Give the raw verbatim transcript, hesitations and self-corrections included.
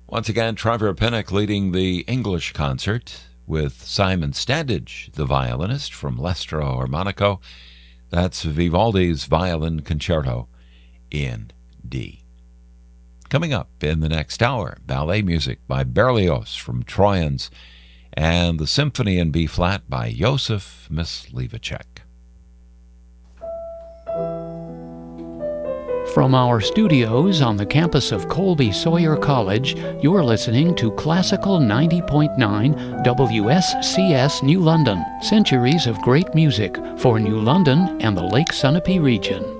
Once again, Trevor Pinnock leading the English concert with Simon Standage, the violinist from L'Estro Armonico. That's Vivaldi's Violin Concerto in D. Coming up in the next hour, ballet music by Berlioz from Troyens and the Symphony in B-flat by Joseph Myslivacek. From our studios on the campus of Colby Sawyer College, you're listening to Classical ninety point nine W S C S New London, centuries of great music for New London and the Lake Sunapee region.